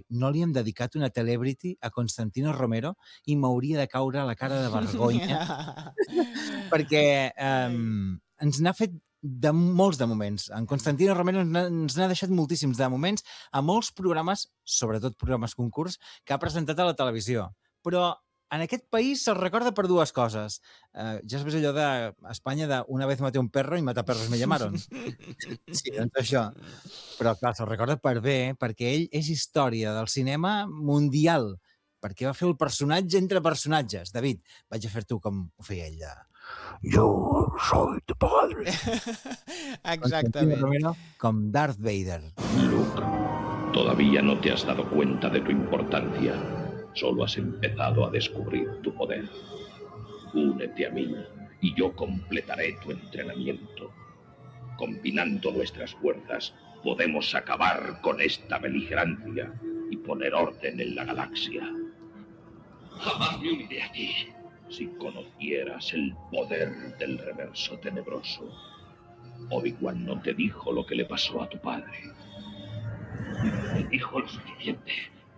no li hem dedicat una celebrity a Constantino Romero i m'hauria de caure la cara de vergonya perquè ens n'ha fet de molts de moments. En Constantino Romero ens n'ha deixat moltíssims de moments a molts programes, sobretot programes concurs, que ha presentat a la televisió. Però en aquest país se'l recorda per dues coses. Ja sabés allò d'Espanya de una vez maté un perro i matar perros me llamaron. Sí, doncs això. Però clar, se'l recorda per bé, perquè ell és història del cinema mundial, perquè va fer el personatge entre personatges. David, vaig a fer tu com ho feia ell de... Yo soy tu padre. Exactament. Romero, com Darth Vader. Luke, todavía no te has dado cuenta de tu importancia. Solo has empezado a descubrir tu poder. Únete a mí y yo completaré tu entrenamiento. Combinando nuestras fuerzas, podemos acabar con esta beligerancia y poner orden en la galaxia. Jamás me uniré a ti. Si conocieras el poder del reverso tenebroso, Obi-Wan no te dijo lo que le pasó a tu padre. Me dijo lo suficiente.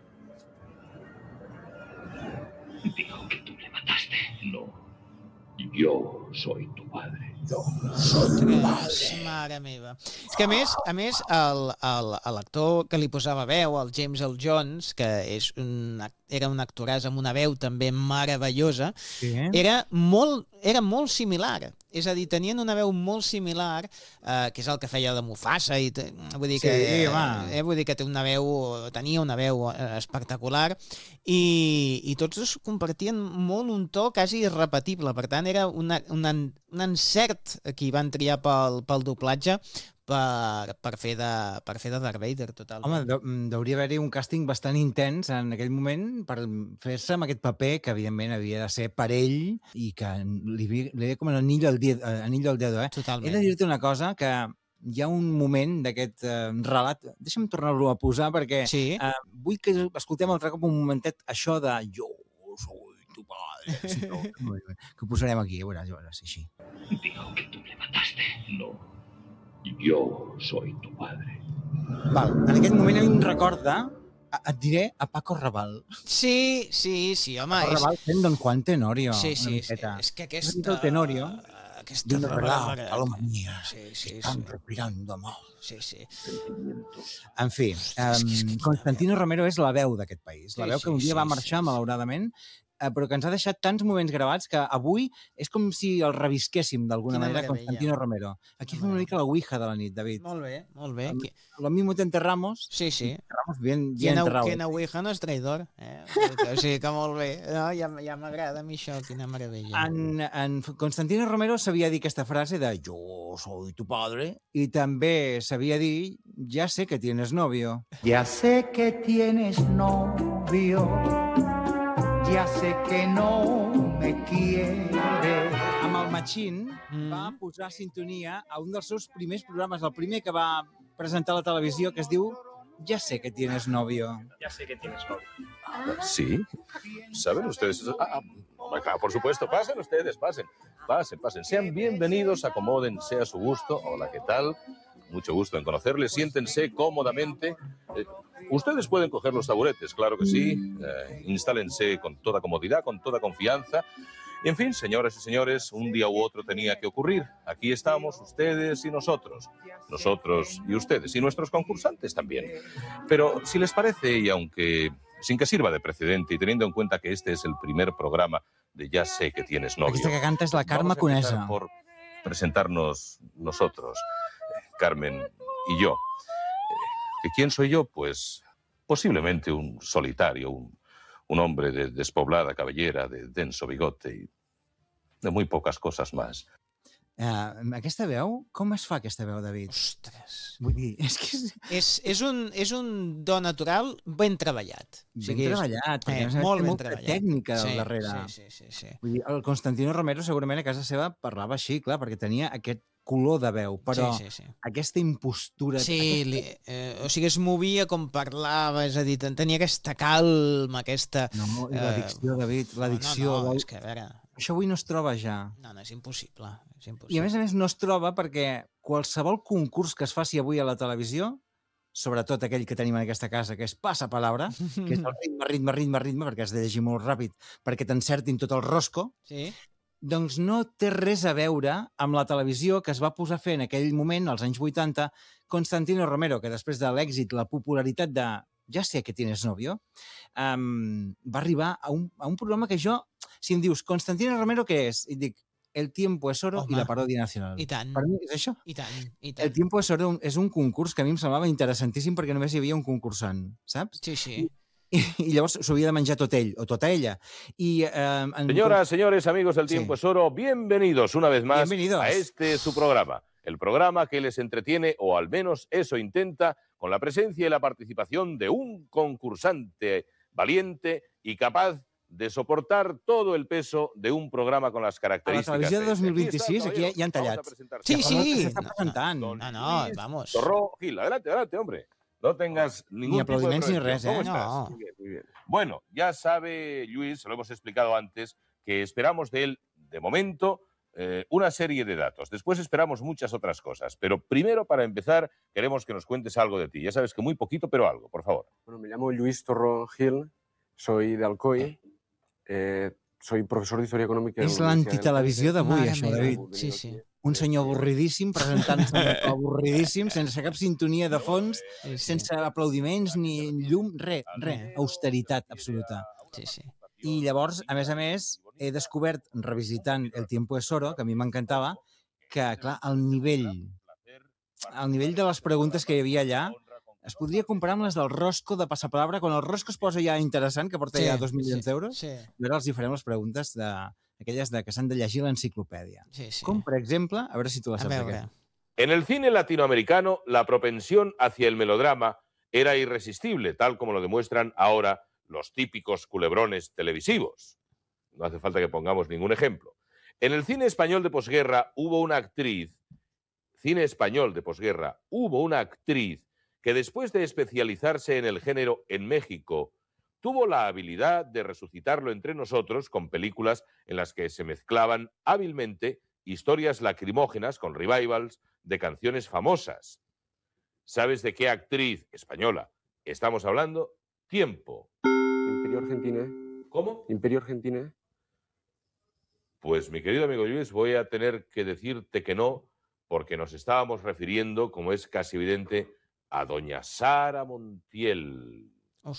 Dijo que tú le mataste. No. Yo soy tu padre. Mare meva. És que a més l'actor que li posava veu, el James Earl Jones, que era un actoràs amb una veu també meravellosa, Sí. era molt similar. És a dir, tenien una veu molt similar, que és el que feia de Mufasa, i vull dir que tenia una veu espectacular, i tots dos compartien molt un to quasi irrepetible. Per tant, era un encert que van triar pel doblatge per fer de Darth Vader, totalment. Home, hauria d'haver-hi un càsting bastant intens en aquell moment per fer-se amb aquest paper que, evidentment, havia de ser per ell i que li veia com l'anillo al dedo. Totalment. He de dir-te una cosa, que hi ha un moment d'aquest relat... Deixa'm tornar-lo a posar perquè vull que escoltem altre cop un momentet això de jo soy tu padre. Sí, que ho posarem aquí, a veure, així. Dijo que tú le mataste. No. Yo soy tu padre. Val, en aquest moment a mi em recorda, et diré, a Paco Rabanne. Sí, home. Paco Rabanne fent Don Juan Tenorio. Sí, és que aquesta... Tenorio, aquesta Palomanía, están respirando mal. Sí. En fi, Constantino Romero és la veu d'aquest país. La veu que un dia va marxar, malauradament, però que ens ha deixat tants moments gravats que avui és com si el revisquéssim d'alguna manera, Constantino Romero. Aquí fem una mica la ouija de la nit, David. Molt bé. Lo mismo te enterramos. Sí. Enterramos bien enterrado. Quina ouija no és traïdor. O sigui que molt bé. No, ja m'agrada a mi això, quina meravella. En Constantino Romero sabia dir aquesta frase de yo soy tu padre i també sabia dir ya sé que tienes novio. Ya sé que tienes novio. Ya sé que no me quiere. Amb el Machín va posar sintonia a un dels seus primers programes, el primer que va presentar a la televisió, que es diu Ya sé que tienes novio. Ya sé que tienes novio. ¿Sí? ¿Saben ustedes eso? Claro, por supuesto. Pasen ustedes, pasen. Sean bienvenidos, acomódense a su gusto. Hola, ¿qué tal? Mucho gusto en conocerles. Siéntense cómodamente. Ustedes pueden coger los taburetes, claro que sí. Instálense con toda comodidad, con toda confianza. Y en fin, señoras y señores, un día u otro tenía que ocurrir. Aquí estamos, ustedes y nosotros. Nosotros y ustedes. Y nuestros concursantes también. Pero si les parece, y aunque sin que sirva de precedente, y teniendo en cuenta que este es el primer programa de Ya sé que tienes novio... Aquesta que canta és la Carme Conesa. Por presentarnos nosotros, Carmen y yo. ¿Que quién soy yo? Pues posiblemente un solitario, un hombre de despoblada cabellera, de denso bigote y de muy pocas cosas más. Aquesta veu, com es fa aquesta veu, David? Ostres. Vull dir, és que és un do natural ben treballat. Treballat, perquè molt ben molta treballat. tècnica al darrere. Sí. Vull dir, el Constantino Romero segurament a casa seva parlava així, clar, perquè tenia aquest color de veu, però aquesta impostura... Sí, o sigui, es movia com parlava, és a dir, tenia aquesta calma, aquesta... No, i l'addicció, David, l'addicció... No, és que a veure... Això avui no es troba ja. No, és impossible. I a més no es troba perquè qualsevol concurs que es faci avui a la televisió sobretot aquell que tenim en aquesta casa, que és passapalabra, que és el ritme, perquè has de llegir molt ràpid perquè t'encertin tot el rosco, doncs no té res a veure amb la televisió que es va posar a fer en aquell moment, als anys 80, Constantino Romero, que després de l'èxit, la popularitat de Ja sé que tienes novio, va arribar a un programa que jo, si em dius Constantino Romero, què és? I et dic, El tiempo es oro i la paròdia nacional. I tant. Per mi és això. I tant. El tiempo es oro és un concurs que a mi em semblava interessantíssim perquè només hi havia un concursant, saps? Sí. I llavors s'ho havia de menjar tot ell o tota ella. Señoras, señores, amigos del Tiempo es Oro, bienvenidos una vez más a este su programa. El programa que les entretiene, o al menos eso intenta, con la presencia y la participación de un concursante valiente y capaz de soportar todo el peso de un programa con las características... A la televisió de 2026 aquí ja han tallat. Sí. S'està presentant. No, vamos. Torró Gil, adelante, hombre. No tengas ningún tipo de aplaudiments ni res, ¿Cómo estás? Muy bien. Bueno, ya sabe Lluís, se lo hemos explicado antes, que esperamos de él, de momento, una serie de datos. Después esperamos muchas otras cosas. Pero primero, para empezar, queremos que nos cuentes algo de ti. Ya sabes que muy poquito, pero algo, por favor. Bueno, me llamo Lluís Torró Gil, soy de Alcoi, soy profesor de Historia Econòmica... És l'antitelevisió d'avui, això, David. Sí. Un senyor avorridíssim, presentant-se avorridíssim, sense cap sintonia de fons, sense aplaudiments ni llum, res, austeritat absoluta. Sí. I llavors, a més, he descobert, revisitant El tiempo es oro, que a mi m'encantava, que, clar, el nivell de les preguntes que hi havia allà es podria comparar amb les del Rosco de Passapalabra, quan el Rosco es posa ja interessant, que porta ja 2 milions d'euros, i ara els hi farem les preguntes aquelles que s'han de llegir a l'enciclopèdia. Com, per exemple, a veure si tu la saps aquesta. En el cine latinoamericano, la propensión hacia el melodrama era irresistible, tal como lo demuestran ahora los típicos culebrones televisivos. No hace falta que pongamos ningún ejemplo. En el cine español de posguerra hubo una actriz que después de especializarse en el género en México, tuvo la habilidad de resucitarlo entre nosotros con películas en las que se mezclaban hábilmente historias lacrimógenas con revivals de canciones famosas. ¿Sabes de qué actriz española estamos hablando? Tiempo. Imperio Argentina. ¿Cómo? Imperio Argentina. Pues, mi querido amigo Lluís, voy a tener que decirte que no, porque nos estábamos refiriendo, como es casi evidente, a doña Sara Montiel.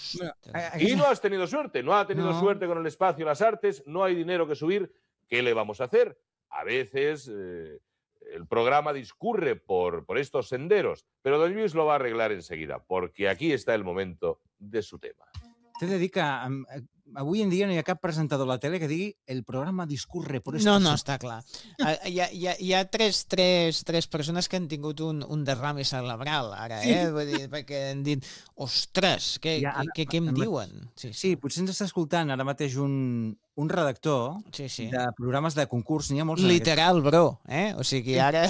Y no has tenido suerte, no ha tenido suerte con el espacio y las artes, no hay dinero que subir. ¿Qué le vamos a hacer? A veces el programa discurre por estos senderos, pero don Lluís lo va a arreglar enseguida, porque aquí está el momento de su tema. T'he de dir que avui en dia no hi ha cap presentador a la tele que digui el programa discurre por estos... No, està clar. Hi ha tres persones que han tingut un derrame cerebral, ara, Vull dir, perquè han dit, ostres, què em diuen? Sí, potser ens està escoltant ara mateix un redactor de programes de concurs, n'hi ha molts... Literal, bro, O sigui, ara...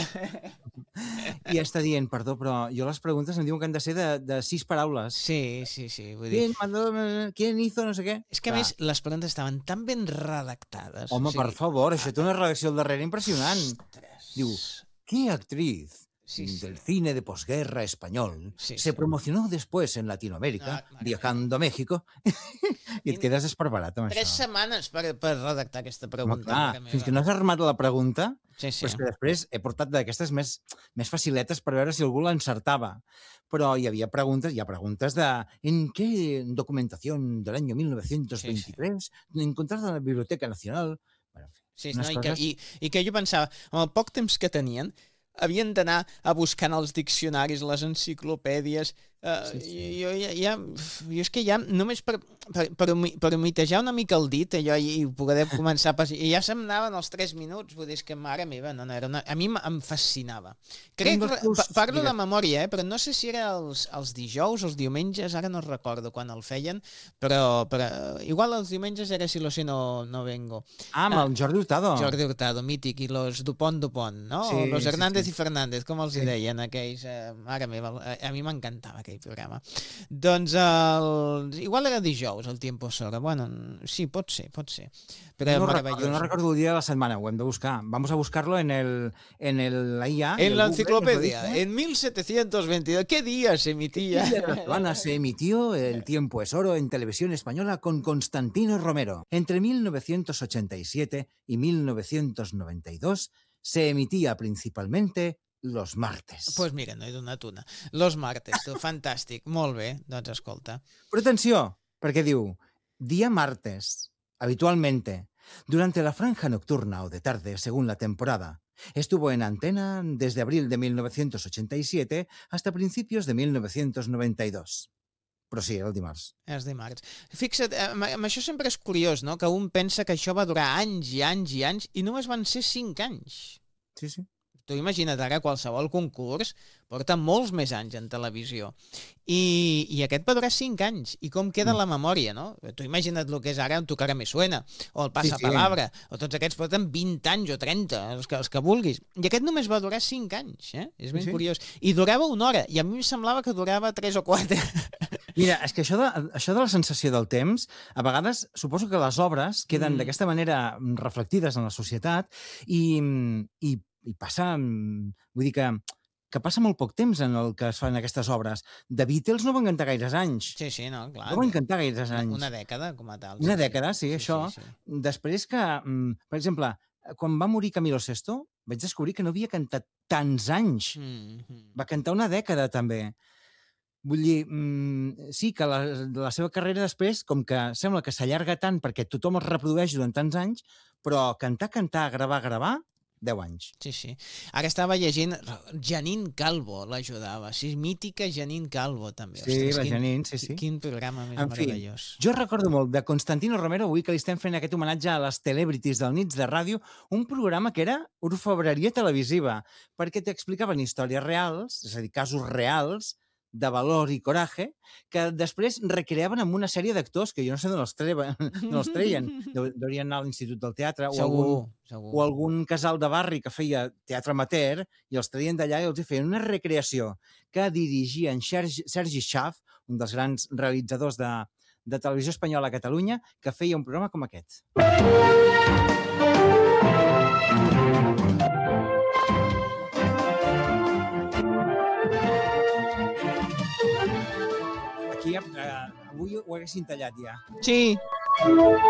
I està dient, perdó, però jo les preguntes em diuen que han de ser de 6 paraules. Sí. Vull dir... ¿Quién hizo no sé què? És que, a més, les preguntes estaven tan ben redactades. Home, per favor, això té una redacció al darrere impressionant. Diu, ¿qué actriz del cine de posguerra español se promocionó después en Latinoamérica, viajando a México? I et quedes esparverat amb 3 setmanes per redactar aquesta pregunta. Fins que no has armat la pregunta, però és que després he portat d'aquestes més faciletes per veure si algú l'encertava. Però hi havia preguntes, de ¿en qué documentación del año 1923 encontrada en la Biblioteca Nacional? Bueno, i que jo pensava, amb el poc temps que tenien, havien d'anar a buscar en els diccionaris, les enciclopèdies... Jo és que ja només per humitejar una mica el dit i poder començar i ja se'm anaven els 3 minuts, vull dir, és que mare meva, a mi em fascinava. Parlo de memòria, però no sé si era els dijous, els diumenges, ara no recordo quan el feien, però igual els diumenges era Si lo sé no vengo. Amb el Jordi Hurtado. Jordi Hurtado, mític, i los Dupont, no? Los Hernández i Fernández, com els hi deien aquells, mare meva, a mi m'encantava aquell aquell programa. Doncs igual era dijous, el Tiempo Sora. Bueno, sí, pot ser. Però no recuerdo el día de la setmana, ho hem de buscar. Vamos a buscarlo en la IA. En la enciclopedia, en 1722. ¿Qué día se emitía? Se emitió El Tiempo es Oro en televisión española con Constantino Romero. Entre 1987 y 1992 se emitía principalmente los martes. Pues mira, no he donat una. Los martes, tu, fantàstic. Molt bé, doncs escolta. Però atenció, perquè diu, día martes, habitualmente, durante la franja nocturna o de tarde, según la temporada. Estuvo en antena desde abril de 1987 hasta principios de 1992. Però sí, el dimarts. És dimarts. Fixa't, amb això sempre és curiós, no?, que un pensa que això va durar anys i anys i anys i només van ser 5 anys. Sí. Tu imagina't ara, qualsevol concurs porta molts més anys en televisió. I aquest va durar 5 anys. I com queda la memòria, no? Tu imagina't el que és ara un Tocarà Me Suena, o el Passapalabra, o tots aquests porten 20 anys o 30, els que vulguis. I aquest només va durar 5 anys, eh? És ben curiós. I durava 1 hora, i a mi em semblava que durava 3 o 4. Mira, és que això de la sensació del temps, a vegades suposo que les obres queden d'aquesta manera reflectides en la societat i passa, vull dir que passa molt poc temps en el que es fan aquestes obres. The Beatles no van cantar gaires anys. Sí, no, clar. No van cantar gaires anys. Una dècada, com a tal. Una dècada, sí, això. Sí. Després que, per exemple, quan va morir Camilo VI, vaig descobrir que no havia cantat tants anys. Va cantar una dècada, també. Vull dir, sí, que la seva carrera després, com que sembla que s'allarga tant perquè tothom el reprodueix durant tants anys, però cantar, gravar, 10 anys. Sí. Ara estava llegint, Janine Calvo l'ajudava. Sí, mítica Janine Calvo, també. Sí, ostres, la Janine, sí. Quin programa més meravellós. Jo recordo molt de Constantino Romero, avui que li estem fent aquest homenatge a les celebrities del Nits de Ràdio, un programa que era orfebreria televisiva, perquè t'explicaven històries reals, és a dir, casos reals, de valor i coratge, que després recreaven amb una sèrie d'actors que jo no sé d'on els treien. Deurien anar a l'Institut del Teatre o algun casal de barri que feia teatre amateur i els treien d'allà i els feien una recreació que dirigia en Sergi Schaaf, un dels grans realitzadors de televisió espanyola a Catalunya, que feia un programa com aquest. Aquí, avui ho haguessin tallat ja. Sí.